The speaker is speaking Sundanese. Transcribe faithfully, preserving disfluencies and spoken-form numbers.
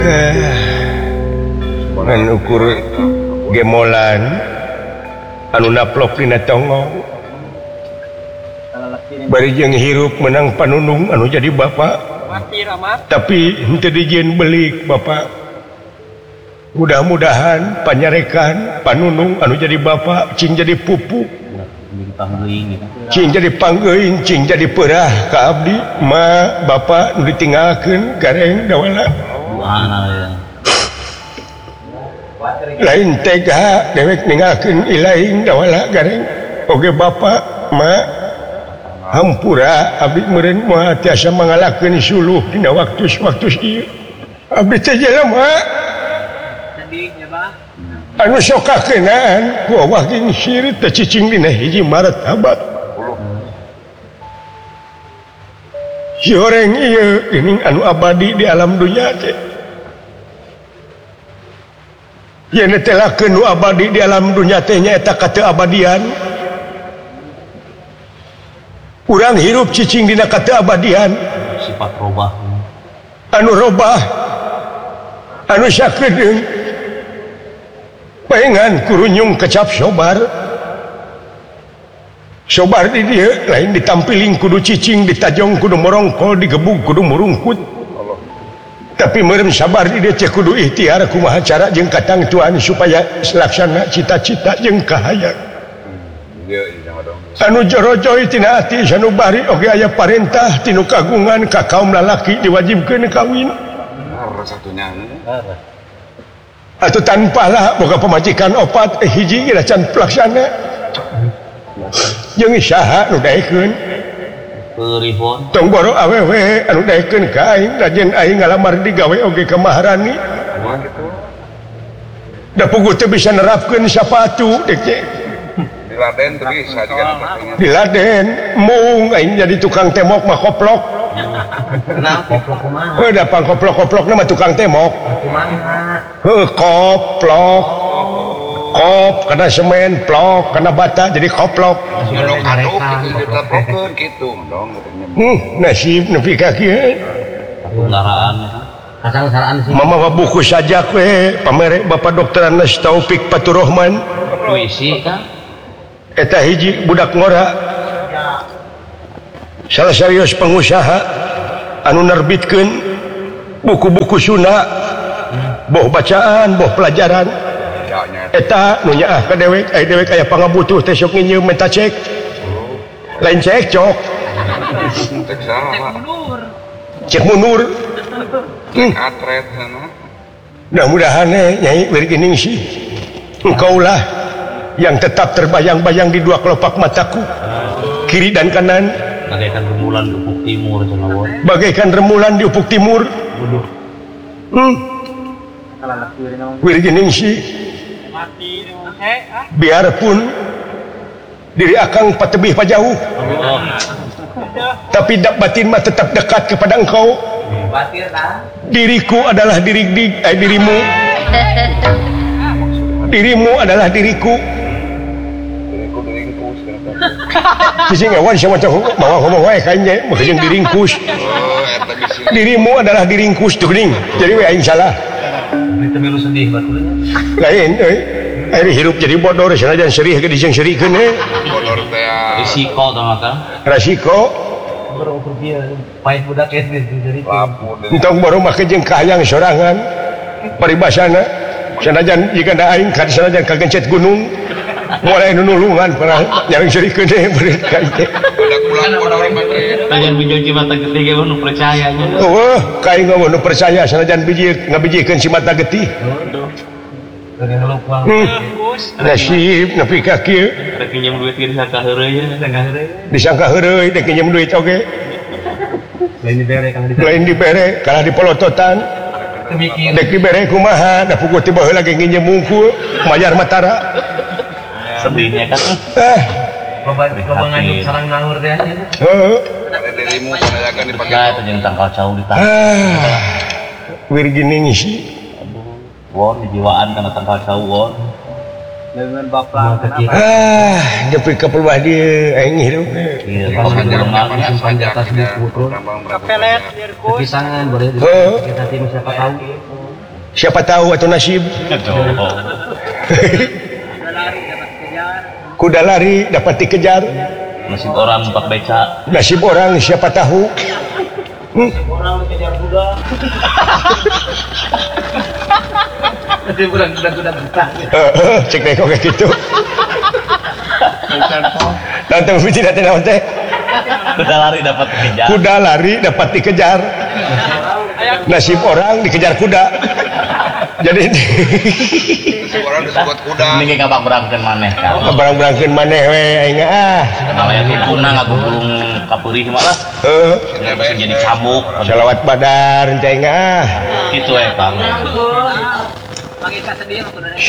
ukur gemolan anu naplok dina tongong bari jeung hirup menang panunung anu jadi bapak tapi henteu dijieun belik bapak. Mudah-mudahan panyarekan panunung anu jadi bapak cing jadi pupuk cing jadi panggeuing cing jadi peurah ka abdi ma bapak nu ditinggalkeun gareng dawala lain tega dewek ninggalkeun ilaing dawala gareng oge bapak ma hampura abdi meureun moal tiasa mangalakeun suluh dina waktu-waktu ieu abdi teh jelema anu sok kakenaan ku awak jeung sirit teh cicing dina hiji martabat si horeng ieu geuning anu abadi di alam dunya teh yen netelakeun nu abadi di alam dunya teh nyaeta kateu abadian urang hirup cicing dina kateu abadian sifat robah anu robah anu sakedeung pengan kurunyung kecap sobar sobar di dia lain ditampiling kudu cicing ditajong kudu morongkol digebug kudu murungkut tapi meureun sabar di dia cek kudu ikhtiar kumaha cara jeung katangtuan supaya laksana cita-cita jeung kahayang anu jorojoy tina ati sanubari oge aya parentah tinu kagungan ka kaum lalaki diwajibkeun kawin satunya atau tanpalah boga pemajikan opat eh hiji geus can pelaksana jeung saha nu daekeun peurihon tong boro awewe anu daekeun ka aing rajen aing ngalamar digawe oge ka maharani da puguh teu bisa nerapkeun sapatu dek di Laden teu bisa di Laden mung aing jadi tukang temok mah koplok. Kenal koplok kumaha? Heuh da pangkoplok-koplokna mah tukang temok. Kumaha? Heuh koplok. Kop kana semen, plok kana bata jadi koplok. Anu aduk diteplokeun kitu dong. Hmm, nasib nepi ka kieu. Kendaraan asal saraan sih. Mama buku sajak we pamere Bapak Dokter Anas Taufik Faturrahman. Puisi kan? Eta hiji budak ngora. Salah serius pengusaha anu nerbitkeun buku-buku Sunda boh bacaan boh pelajaran eta nu nyaah ka dewek aya dewek aya pangabutuh teh sok nginyeum minta cek lain cek cok cek mundur cek atret sana mudah-mudahan nyai bergeuning sih engkaulah yang tetap terbayang-bayang di dua kelopak mataku kiri dan kanan bagaikan remulan di ufuk timur cenah bagaikan remulan di ufuk timur hmm wirgeuning sih biarpun diri akang patebih pajauh tapi batin mah tetap dekat kepada engkau diriku adalah diri eh, dirimu dirimu adalah diriku Cicing awan sama cowok bawa ngomong wae kayaknya makanya diringkus dirimu adalah diringkus tuh geuning jadi we aing salah itu melu sedih batulnya lain euy air hirup jadi bodor sanajan serih ge dijeng serikeun he bodor teh risiko tah maka resiko baru ukur dia pahit budak S D jadi entong baru make jeung kahayang sorangan paribasana sanajan jika da aing ka sanajan kagencet gunung mulai nulungan pernah yang seri kene berit ka ieu budak pulang bodor mah sanajan bijoji mata getih ge nu percaya nya eueuh ka aing mah nu percaya sanajan biji ngabijikeun si mata getih nasib nepi ka kieu rek pinjem duit ge disangka heureuy disangka heureuy disangka heureuy dek pinjem duit oge lain dibere kang dibere lain dibere kana dipolototan mikir dek dibere kumaha da puguh teh baheula ge nginjem mungkul mayar matara sedihnya kan eh loba loba ngandung sarang nanggur teh heeh dirimu sanajan dipake ya itu jeung tangkal cau di tangan ah wirgeuning sih won dijiwaan kana tangkal cau won dengan bapak ah depi ka peluah dieu aing hirup iya kalau ngomong simpan di atas buku tuh pelet pisangan boleh kita tim siapa tahu Siapa tahu atau nasib. Kuda lari dapat dikejar. Nasib orang numpak beca. Nasib orang siapa tahu. Hmm. Orang kejar kuda. Nanti bulan kuda-kuda buta. Heeh, cek deh kok kayak gitu. Nonton video nanti nanti. Kuda lari dapat dikejar. Kuda lari dapat dikejar. Nasib orang dikejar kuda. Jadi orang disebut kuda. Ini kabak berangkeun maneh kan. Barang-barangkeun maneh we aing ah. Namanya tuna ngagugulung kapeuris mah lah. Heeh. Bisa jadi cabuk. Salawat badar teh ah. Kitu we Kang.